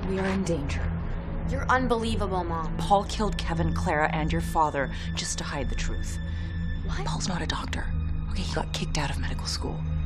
We are in danger. You're unbelievable, Mom. Paul killed Kevin, Clara, and your father just to hide the truth. What? Paul's not a doctor. Okay, he got kicked out of medical school.